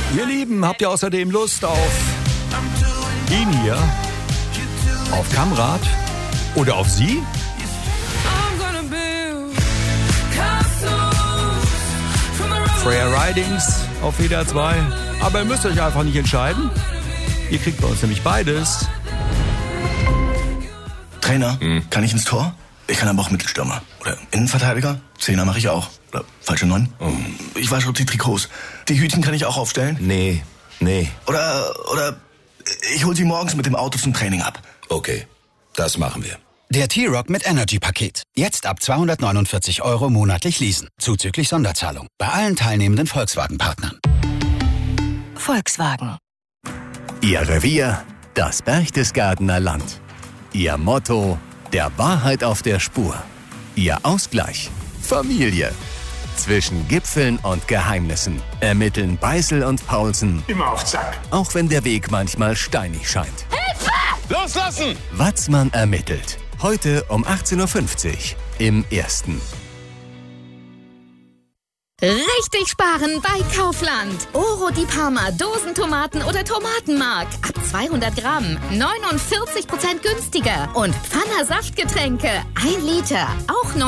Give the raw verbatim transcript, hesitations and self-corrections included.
Ihr Lieben, habt ihr außerdem Lust auf ihn hier? Auf Kamrad? Oder auf sie? Freya Ridings auf W D R zwei. Aber ihr müsst euch einfach nicht entscheiden. Ihr kriegt bei uns nämlich beides. Trainer, hm. kann ich ins Tor? Ich kann aber auch Mittelstürmer. Oder Innenverteidiger? Zehner mache ich auch. Oder falsche Neun? Oh. Ich wasche die Trikots. Die Hütchen kann ich auch aufstellen? Nee, nee. Oder, oder ich hol sie morgens mit dem Auto zum Training ab. Okay, das machen wir. Der T-Rock mit Energy-Paket. Jetzt ab zweihundertneunundvierzig Euro monatlich leasen. Zuzüglich Sonderzahlung. Bei allen teilnehmenden Volkswagen-Partnern. Volkswagen. Ihr Revier, das Berchtesgadener Land. Ihr Motto, der Wahrheit auf der Spur. Ihr Ausgleich, Familie. Zwischen Gipfeln und Geheimnissen ermitteln Beißel und Paulsen. Immer auf Zack. Auch wenn der Weg manchmal steinig scheint. Hilfe! Loslassen! Watzmann ermittelt. Heute um achtzehn Uhr fünfzig im Ersten. Richtig sparen bei Kaufland. Oro di Parma, Dosentomaten oder Tomatenmark. Ab zweihundert Gramm, neunundvierzig Prozent günstiger. Und Pfanner Saftgetränke, ein Liter, auch